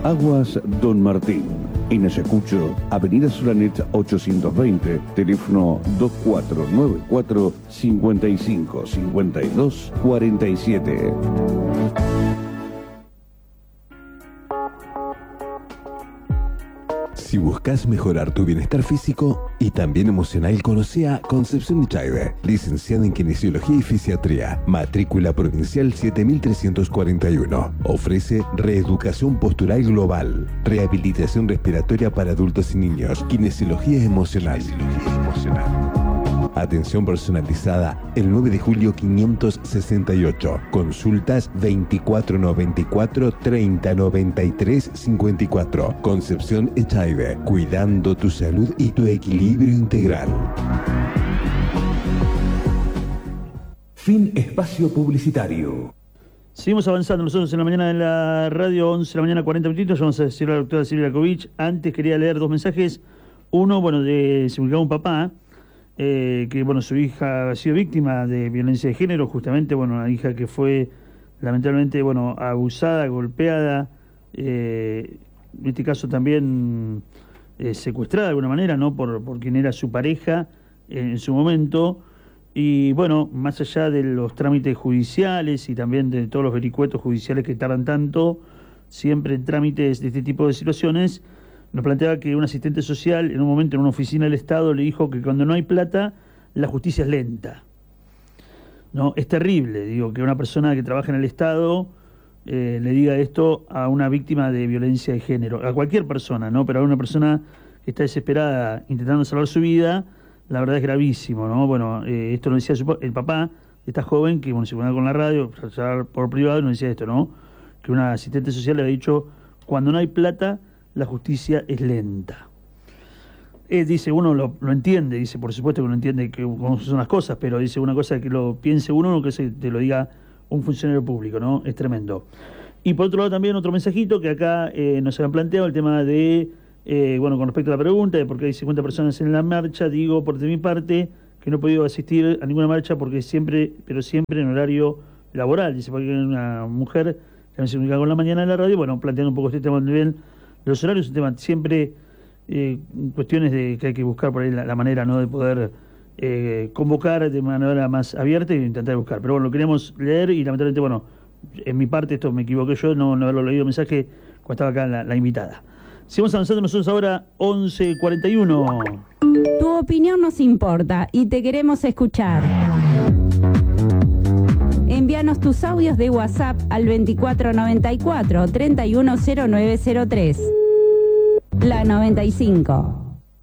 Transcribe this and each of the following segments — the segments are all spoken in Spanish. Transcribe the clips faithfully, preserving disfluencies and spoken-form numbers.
Aguas Don Martín, en Ayacucho, Avenida Suranet ochocientos veinte, teléfono dos cuatro nueve cuatro, cinco cinco cinco dos cuatro siete. Si buscas mejorar tu bienestar físico y también emocional, conoce a Concepción Echaibe, licenciada en Kinesiología y Fisiatría, matrícula provincial siete mil trescientos cuarenta y uno. Ofrece reeducación postural global, rehabilitación respiratoria para adultos y niños, kinesiología emocional. Kinesiología emocional. Atención personalizada el nueve de julio quinientos sesenta y ocho. Consultas veinticuatro noventa y cuatro, treinta noventa y tres cincuenta y cuatro. Concepción Echaibe, cuidando tu salud y tu equilibrio integral. Fin espacio publicitario. Seguimos avanzando nosotros en la mañana de la radio, once de la mañana, cuarenta minutitos. Vamos a decirle a la doctora Silvia Kovich. Antes quería leer dos mensajes. Uno, bueno, de se publicaba un papá. Eh, que bueno, su hija ha sido víctima de violencia de género, justamente, bueno, una hija que fue lamentablemente, bueno, abusada, golpeada, eh, en este caso también eh, secuestrada de alguna manera, ¿no? Por, por quien era su pareja eh, en su momento. Y bueno, más allá de los trámites judiciales y también de todos los vericuetos judiciales que tardan tanto, siempre en trámites de este tipo de situaciones, nos planteaba que un asistente social en un momento en una oficina del Estado le dijo que cuando no hay plata, la justicia es lenta. No, es terrible, digo, que una persona que trabaja en el Estado eh, le diga esto a una víctima de violencia de género, a cualquier persona, ¿no? Pero a una persona que está desesperada intentando salvar su vida, la verdad es gravísimo, ¿no? Bueno, eh, esto lo decía su, el papá de esta joven que, bueno, se comunicaba con la radio, por privado, nos decía esto, ¿no? Que una asistente social le había dicho, cuando no hay plata, la justicia es lenta. Eh, dice, uno lo, lo entiende, dice, por supuesto que uno entiende que, cómo son las cosas, pero dice una cosa que lo piense uno, no que se, te lo diga un funcionario público, ¿no? Es tremendo. Y por otro lado también otro mensajito que acá eh, nos habían planteado, el tema de, eh, bueno, con respecto a la pregunta de por qué hay cincuenta personas en la marcha, digo, por de mi parte, que no he podido asistir a ninguna marcha porque siempre, pero siempre en horario laboral, dice, porque hay una mujer que me se comunica con la mañana en la radio, bueno, planteando un poco este tema a nivel. Los horarios es un tema siempre, eh, cuestiones de que hay que buscar por ahí la, la manera, ¿no?, de poder eh, convocar de manera más abierta e intentar buscar. Pero bueno, lo queríamos leer y lamentablemente, bueno, en mi parte esto me equivoqué yo, no, no haberlo leído el mensaje cuando estaba acá la, la invitada. Seguimos avanzando nosotros ahora, once cuarenta y uno. Tu opinión nos importa y te queremos escuchar. Envíanos tus audios de WhatsApp al veinticuatro noventa y cuatro, treinta y uno cero nueve cero tres. La noventa y cinco.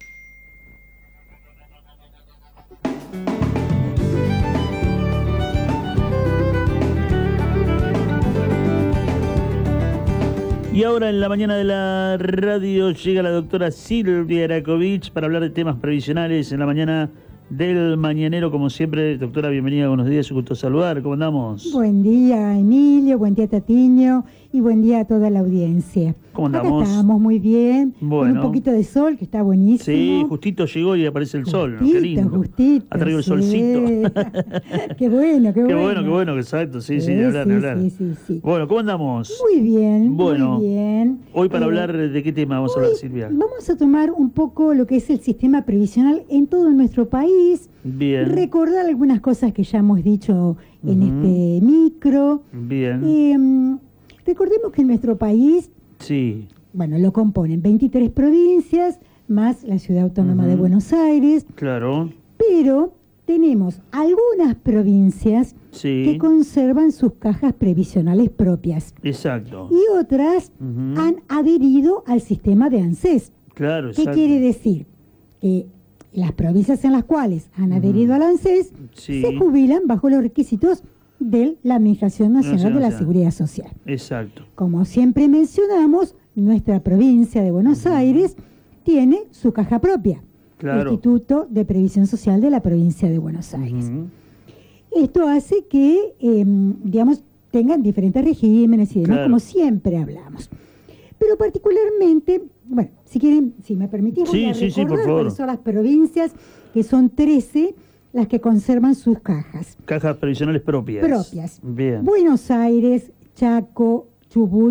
Y ahora en la mañana de la radio llega la doctora Silvia Kovich para hablar de temas previsionales en la mañana del mañanero. Como siempre, doctora, bienvenida, buenos días, un gusto saludar, ¿cómo andamos? Buen día, Emilio, buen día, Tatiño, y buen día a toda la audiencia. ¿Cómo andamos? Acá estamos muy bien, bueno, con un poquito de sol, que está buenísimo. Sí, justito llegó y aparece el sol, justito, ¿no? Qué lindo. Justito, ha traído el sí. solcito. Qué bueno, qué bueno. Qué bueno, qué bueno, exacto, sí, sí, de hablar, sí, de hablar. Sí, sí, sí. Bueno, ¿cómo andamos? Muy bien, bueno, muy bien. Hoy para eh, hablar de qué tema vamos a hablar, Silvia. Vamos a tomar un poco lo que es el sistema previsional en todo nuestro país. Bien. Recordar algunas cosas que ya hemos dicho en uh-huh. este micro. Bien. Eh, recordemos que en nuestro país, sí, bueno, lo componen veintitrés provincias, más la Ciudad Autónoma uh-huh. de Buenos Aires. Claro. Pero tenemos algunas provincias sí. que conservan sus cajas previsionales propias. Exacto. Y otras uh-huh. han adherido al sistema de ANSES. Claro, ¿Qué exacto. quiere decir? Que las provincias en las cuales han uh-huh. adherido al ANSES sí. se jubilan bajo los requisitos de la Administración Nacional no, de la sea. Seguridad Social. Exacto. Como siempre mencionamos, nuestra provincia de Buenos uh-huh. Aires tiene su caja propia, claro. el Instituto de Previsión Social de la provincia de Buenos Aires. Uh-huh. Esto hace que, eh, digamos, tengan diferentes regímenes y demás, claro. como siempre hablamos. Pero particularmente, bueno, si quieren, si me permitís, sí, voy a sí, recordar sí, por favor. cuáles son las provincias, que son trece las que conservan sus cajas. Cajas previsionales propias. Propias. Bien. Buenos Aires, Chaco, Chubut,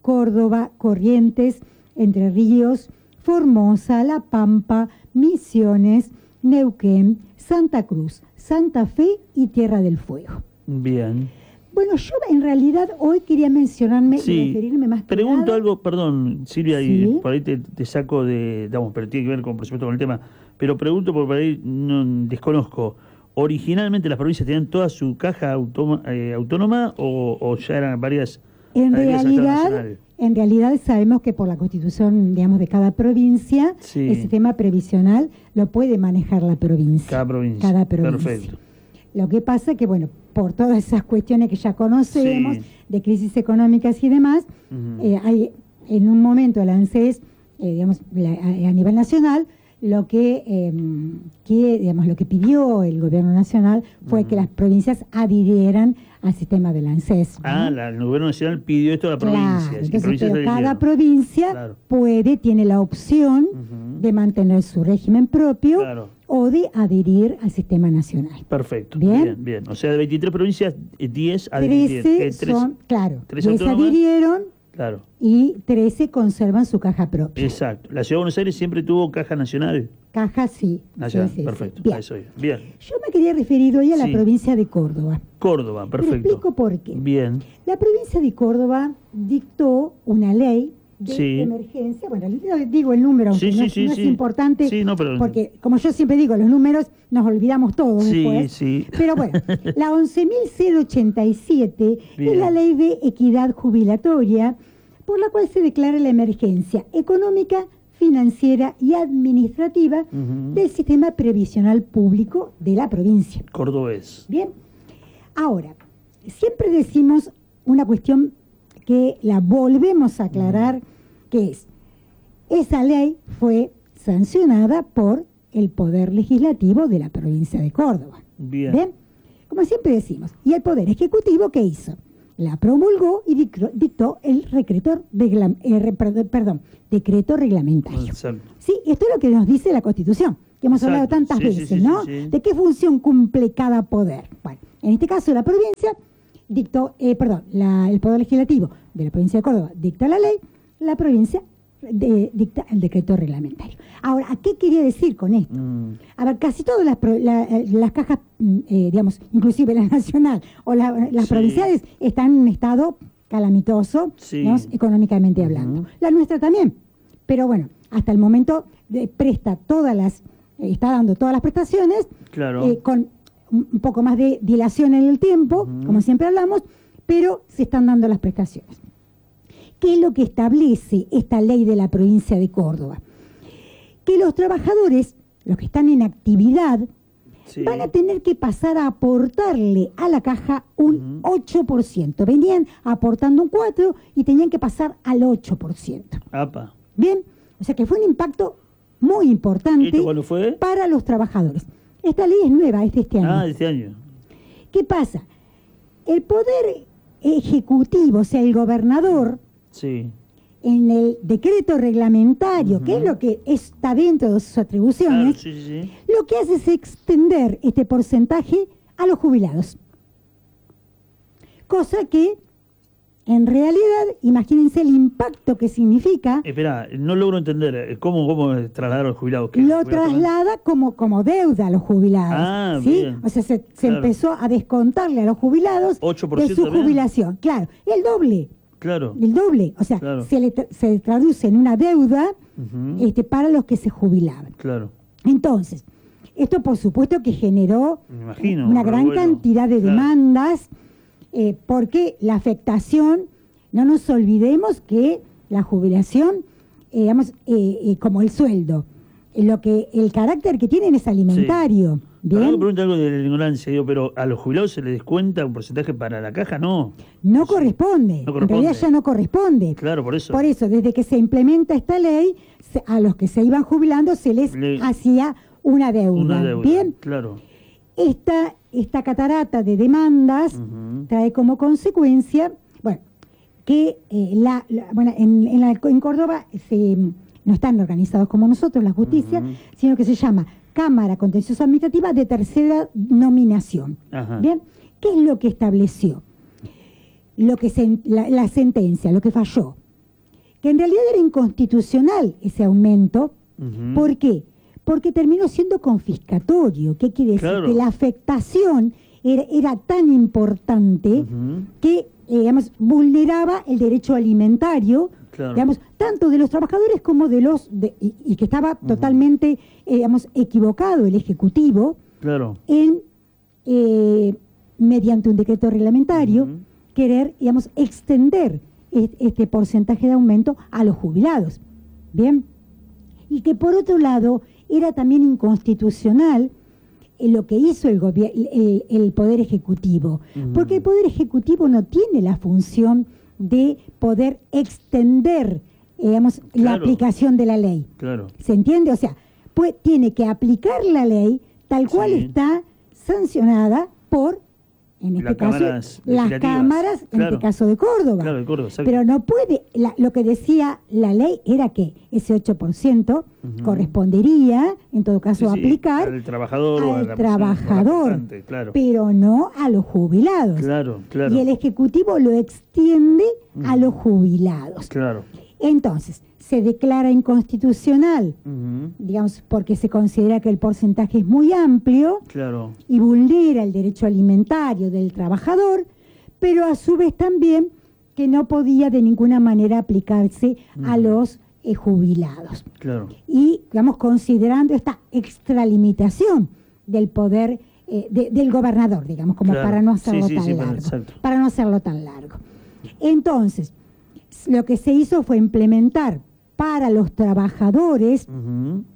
Córdoba, Corrientes, Entre Ríos, Formosa, La Pampa, Misiones, Neuquén, Santa Cruz, Santa Fe y Tierra del Fuego. Bien. Bueno, yo en realidad hoy quería mencionarme Sí. y referirme más que Pregunto nada- algo, perdón, Silvia, Sí. y por ahí te, te saco de, digamos, pero tiene que ver con, por supuesto, con el tema, pero pregunto porque por ahí no desconozco. ¿Originalmente las provincias tenían toda su caja autóma- eh, autónoma o, o ya eran varias? En adheridas al Estado realidad, nacional? en realidad sabemos que por la constitución, digamos, de cada provincia, Sí. el sistema previsional lo puede manejar la provincia. Cada provincia. Cada provincia. Perfecto. Lo que pasa es que, bueno, por todas esas cuestiones que ya conocemos, Sí. de crisis económicas y demás, Ujú. eh, hay en un momento el ANSES, eh, digamos, la- a, a nivel nacional, lo que, eh, que, digamos, lo que pidió el gobierno nacional fue que las provincias adhirieran al sistema del ANSES. ¿no? Ah, la, el gobierno nacional pidió esto a la provincia. Claro, y entonces, provincias pero cada adhirieron. provincia Claro. puede, tiene la opción Ujú. de mantener su régimen propio Claro. o de adherir al sistema nacional. Perfecto. Bien. Bien, bien. O sea, de veintitrés provincias, eh, diez adhirieron. trece Eh, trece. son, claro, tres diez autónomas. adhirieron Claro. y trece conservan su caja propia. Exacto. La Ciudad de Buenos Aires siempre tuvo caja nacional. Caja sí. Nacional, sí, sí, sí. perfecto. Bien. A eso iba. Bien. Yo me quería referir hoy a la Sí. provincia de Córdoba. Córdoba, Pero perfecto. explico por qué. Bien. La provincia de Córdoba dictó una ley de Sí. emergencia. Bueno, le digo el número, aunque Sí, no, sí, es- sí, no sí. es importante, Sí, no, pero- porque como yo siempre digo, los números nos olvidamos todos Sí, después. sí. Pero bueno, la once mil ochenta y siete Bien. es la ley de equidad jubilatoria, por la cual se declara la emergencia económica, financiera y administrativa Ujú. del sistema previsional público de la provincia. Cordobés. Bien, ahora, siempre decimos una cuestión que la volvemos a aclarar, que es, esa ley fue sancionada por el Poder Legislativo de la provincia de Córdoba. Bien. Como siempre decimos, ¿y el Poder Ejecutivo qué hizo? La promulgó y dictó, dictó el decreto, regla- eh, re- perdón, perdón, decreto reglamentario. Exacto. Sí, esto es lo que nos dice la Constitución, que hemos Exacto. hablado tantas Sí, sí, veces, sí, sí, ¿no? sí. De qué función cumple cada poder. Bueno, en este caso la provincia dictó, eh, perdón, la- el Poder Legislativo de la provincia de Córdoba dicta la ley, la provincia de- dicta el decreto reglamentario. Ahora, ¿a qué quería decir con esto? Mm. A ver, casi todas las, pro- la- eh, las cajas, mm, eh, digamos, inclusive la nacional o la- las Sí. provinciales, están en un estado calamitoso, Sí. digamos, económicamente hablando. Ujú. La nuestra también. Pero bueno, hasta el momento eh, presta todas las, eh, está dando todas las prestaciones, Claro. eh, con un un poco más de dilación en el tiempo, Ujú. como siempre hablamos, pero se están dando las prestaciones. ¿Qué es lo que establece esta ley de la provincia de Córdoba? Que los trabajadores, los que están en actividad, Sí. van a tener que pasar a aportarle a la caja un Ujú. ocho por ciento. Venían aportando un cuatro por ciento y tenían que pasar al ocho por ciento. Apa. Bien, o sea que fue un impacto muy importante ¿Esto cuándo fue? para los trabajadores. Esta ley es nueva, es de este año. Ah, de este año. ¿Qué pasa? El poder ejecutivo, o sea, el gobernador, Sí. en el decreto reglamentario, Ujú. que es lo que está dentro de sus Claro, atribuciones, sí, sí, sí. lo que hace es extender este porcentaje a los jubilados. Cosa que, en realidad, imagínense el impacto que significa, Espera, no logro entender. eh, ¿Cómo, cómo trasladar a los jubilados? ¿Qué? lo ¿Jubilados también? traslada como, como deuda a los jubilados. Ah, ¿sí? bien. O sea, se, se Claro. empezó a descontarle a los jubilados ocho por de ciento su también. jubilación. Claro, el doble. Claro. El doble. O sea, Claro. se, le tra- se traduce en una deuda Ujú. este, para los que se jubilaban. Claro. Entonces, esto por supuesto que generó Me imagino, una un gran revuelo. cantidad de Claro. demandas, eh, porque la afectación, no nos olvidemos que la jubilación, eh, digamos, eh, eh, como el sueldo, eh, lo que el carácter que tienen es alimentario. Perdón que Bien, pregunte algo de la ignorancia, digo, pero ¿a los jubilados se les descuenta un porcentaje para la caja? No. no Sí. corresponde, No en corresponde. realidad ya no corresponde. Claro, por eso. Por eso, desde que se implementa esta ley, se- a los que se iban jubilando se les Le- hacía una deuda. Una deuda. Bien, Claro. esta, esta catarata de demandas Ujú. trae como consecuencia, bueno, que eh, la, la- bueno, en, en, la- en Córdoba se, no están organizados como nosotros, la justicia, Ujú. sino que se llama Cámara Contencioso Administrativa de Tercera Nominación. Ajá. Bien, ¿qué es lo que estableció? Lo que se, la, la sentencia, lo que falló. que en realidad era inconstitucional ese aumento. Uh-huh. ¿Por qué? Porque terminó siendo confiscatorio. ¿Qué quiere decir? Claro. Que la afectación era, era tan importante uh-huh. que, eh, digamos, vulneraba el derecho alimentario, claro. digamos, tanto de los trabajadores como de los... De, y, y que estaba uh-huh. totalmente, eh, digamos, equivocado el Ejecutivo claro. en, eh, mediante un decreto reglamentario, uh-huh. querer, digamos, extender este porcentaje de aumento a los jubilados. ¿Bien? Y que por otro lado era también inconstitucional eh, lo que hizo el, el, el Poder Ejecutivo, uh-huh. porque el Poder Ejecutivo no tiene la función de poder extender, eh, digamos, claro. la aplicación de la ley. Claro. ¿Se entiende? O sea, pues tiene que aplicar la ley tal cual sí. está sancionada por, en este las caso, cámaras las cámaras, en claro. este caso de Córdoba. Claro, de Córdoba, pero no puede, la, lo que decía la ley era que ese ocho por ciento uh-huh. correspondería, en todo caso, sí, sí, aplicar al trabajador, al o a la trabajador, persona, claro. pero no a los jubilados. Claro, claro. Y el Ejecutivo lo extiende uh-huh. a los jubilados. Claro. Entonces, se declara inconstitucional, uh-huh. digamos, porque se considera que el porcentaje es muy amplio claro. y vulnera el derecho alimentario del trabajador, pero a su vez también que no podía de ninguna manera aplicarse uh-huh. a los eh, jubilados. Claro. Y, digamos, considerando esta extralimitación del poder eh, de, del gobernador, digamos, como claro. para no hacerlo sí, sí, tan sí, largo. exacto. Para no hacerlo tan largo. Entonces, lo que se hizo fue implementar para los trabajadores uh-huh.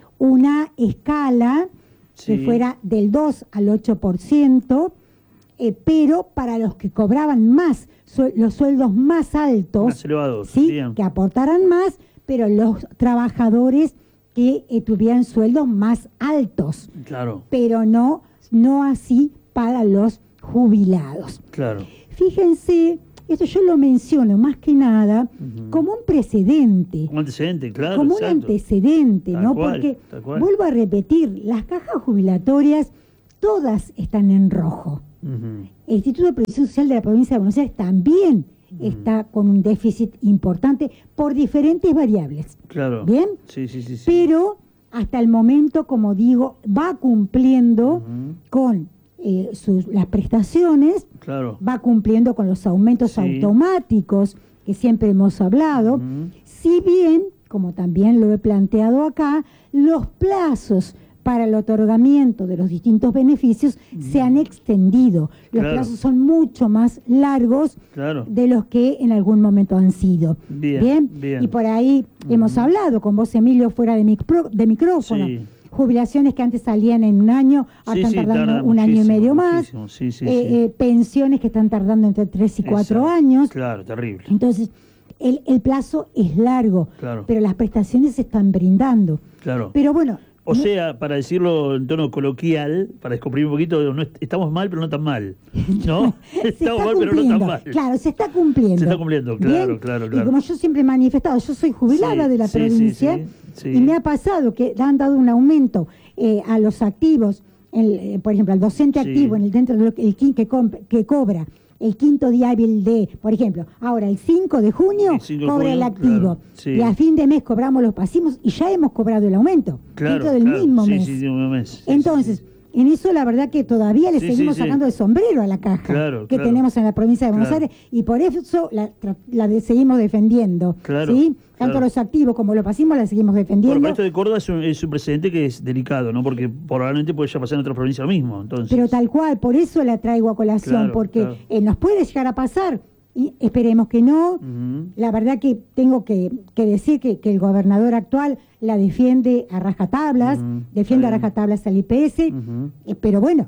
una escala sí. que fuera del dos al ocho por ciento, eh, pero para los que cobraban más, su- los sueldos más altos, más elevados, ¿sí? que aportaran más, pero los trabajadores que eh, tuvieran sueldos más altos. Claro. Pero no, no así para los jubilados. Claro. Fíjense, esto yo lo menciono más que nada uh-huh. como un precedente. Un antecedente, claro. Como exacto. un antecedente, tal ¿no? Cual, Porque, tal cual. vuelvo a repetir, las cajas jubilatorias todas están en rojo. Uh-huh. El Instituto de Previsión Social de la Provincia de Buenos Aires también uh-huh. está con un déficit importante por diferentes variables. Claro. ¿Bien? Sí, sí, sí. sí. Pero hasta el momento, como digo, va cumpliendo uh-huh. con eh, sus, las prestaciones, claro. va cumpliendo con los aumentos sí. automáticos que siempre hemos hablado, uh-huh. si bien, como también lo he planteado acá, los plazos para el otorgamiento de los distintos beneficios uh-huh. se han extendido. Los claro. plazos son mucho más largos claro. de los que en algún momento han sido. Bien, bien. bien. Y por ahí uh-huh. hemos hablado con vos, Emilio, fuera de, micro, de micrófono. Sí. Jubilaciones que antes salían en un año, ahora sí, están sí, tardando un año y medio más. Sí, sí, eh, sí. Eh, pensiones que están tardando entre tres y cuatro Exacto. años. Claro, terrible. Entonces, el, el plazo es largo, claro. pero las prestaciones se están brindando. Claro. Pero bueno... O sea, para decirlo en tono coloquial, para descomprimir un poquito, no est- estamos mal, pero no tan mal. ¿No? estamos mal, pero no tan mal. Claro, se está cumpliendo. Se está cumpliendo, claro, Bien. claro, claro. Y como yo siempre he manifestado, yo soy jubilada sí, de la sí, provincia sí, sí, sí. y me ha pasado que le han dado un aumento eh, a los activos, el, eh, por ejemplo, al docente sí. activo, en el dentro del el, que, comp- que cobra el quinto día hábil de, por ejemplo, ahora el cinco de junio el cinco de cobra junio, el activo claro, sí. y a fin de mes cobramos los pasivos y ya hemos cobrado el aumento claro, dentro del claro. mismo sí, mes. Sí, sí, un mes. Sí, Entonces, sí, sí. en eso la verdad que todavía le Sí, seguimos sí, sí. sacando el sombrero a la caja Claro, que claro. tenemos en la provincia de Buenos Claro. Aires y por eso la, tra- la de- seguimos defendiendo. Claro, ¿sí? Tanto claro. los activos como los pasivos la seguimos defendiendo. Bueno, pero esto de Córdoba es un, es un precedente que es delicado, ¿no? Porque probablemente puede ya pasar en otras provincias lo mismo. Entonces. Pero tal cual, por eso la traigo a colación, Claro, porque claro. eh, nos puede llegar a pasar. Y esperemos que no. Uh-huh. La verdad que tengo que, que decir que, que el gobernador actual la defiende a rajatablas, Uh-huh. defiende a Está bien. rajatablas al I P S, Uh-huh. eh, pero bueno.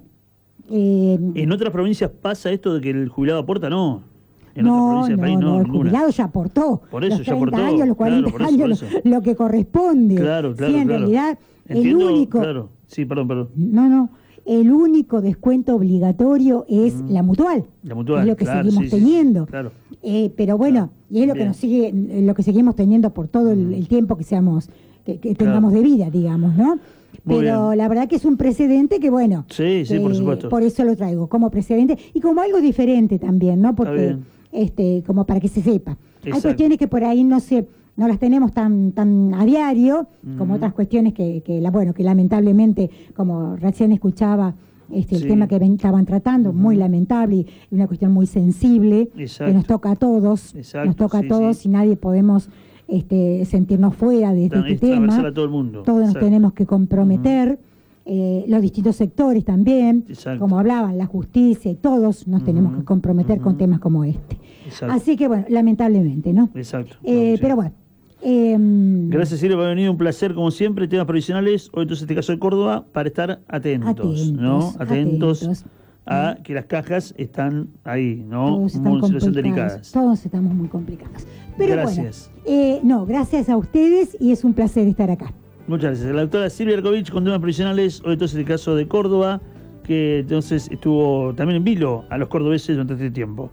eh, ¿En otras provincias pasa esto de que el jubilado aporta? No. En no, otras provincias del no, país no, no, el ninguna. jubilado ya aportó. Por eso, los ya treinta aportó. años, los cuarenta Claro, por eso, años, por eso. Lo, lo que corresponde. Claro, claro, Sí, en claro. realidad, Entiendo, el único... Claro, sí, perdón, perdón. No, no. El único descuento obligatorio es Mm. la mutual. La mutual, Es lo que claro, seguimos sí, sí, teniendo. sí, claro. Eh, pero bueno, Claro. y es lo Bien. que nos sigue, lo que seguimos teniendo por todo el, Mm. el tiempo que seamos, que, que Claro. tengamos de vida, digamos, ¿no? Muy Pero bien. la verdad que es un precedente que, bueno, Sí, sí, que por supuesto. por eso lo traigo como precedente y como algo diferente también, ¿no? Porque, bien. este, como para que se sepa. Hay cuestiones que por ahí no se, no las tenemos tan, tan a diario, uh-huh. como otras cuestiones que, que, la, bueno, que lamentablemente, como recién escuchaba, este, sí. el tema que ven, estaban tratando, uh-huh. muy lamentable y una cuestión muy sensible, exacto. que nos toca a todos, exacto, nos toca sí, a todos sí. y nadie podemos este, sentirnos fuera de este, este tema. A todo el mundo. Todos exacto. nos tenemos que comprometer. Uh-huh. Eh, los distintos sectores también, exacto. como hablaban, la justicia y todos nos uh-huh. tenemos que comprometer uh-huh. con temas como este. Exacto. Así que bueno, lamentablemente, ¿no? Exacto. Eh, no, pero bueno. Eh, Gracias, Silvia, por haber venido, un placer como siempre. Temas provisionales, hoy entonces este caso de Córdoba, para estar atentos, atentos ¿no? Atentos, atentos a ¿eh? que las cajas están ahí, ¿no? Todos están muy situación delicadas. Todos estamos muy complicados. Pero gracias. Bueno, eh, no, gracias a ustedes y es un placer estar acá. Muchas gracias. La doctora Silvia Ercovich con temas provisionales, hoy entonces el caso de Córdoba, que entonces estuvo también en vilo a los cordobeses durante este tiempo.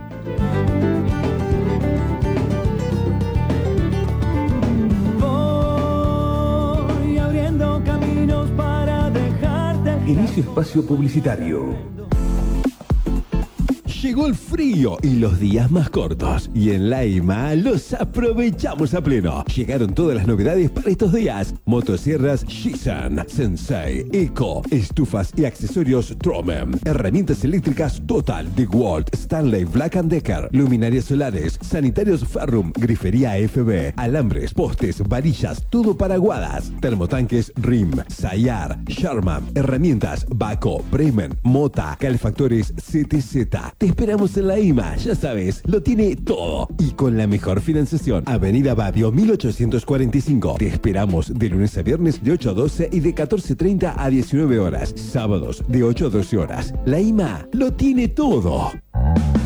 Voy abriendo caminos para dejarte. Inicio espacio publicitario. Llegó el frío y los días más cortos. Y en Laima los aprovechamos a pleno. Llegaron todas las novedades para estos días. Motosierras Shisan, Sensei, Eco, estufas y accesorios Tromem. Herramientas eléctricas Total, DeWalt, Stanley, Black and Decker. Luminarias solares, sanitarios Ferrum, grifería F B, alambres, postes, varillas, todo para aguadas. Termotanques Rim, Sayar, Sharman. Herramientas Baco, Bremen, Mota, calefactores C T Z. Te esperamos en la I M A, ya sabes, lo tiene todo. Y con la mejor financiación. Avenida Badio mil ochocientos cuarenta y cinco. Te esperamos de lunes a viernes de ocho a doce y de catorce treinta a diecinueve horas. Sábados de ocho a doce horas. La I M A lo tiene todo.